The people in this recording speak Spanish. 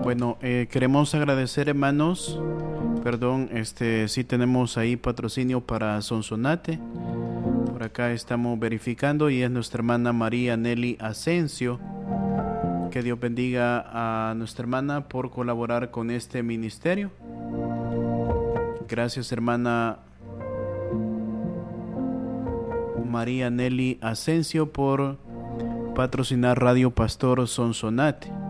Bueno, queremos agradecer, hermanos. Perdón, sí tenemos ahí patrocinio para Sonsonate. Por acá estamos verificando y es nuestra hermana María Nelly Asensio. Que Dios bendiga a nuestra hermana por colaborar con este ministerio. Gracias, hermana María Nelly Asensio, por patrocinar Radio Pastor Sonsonate.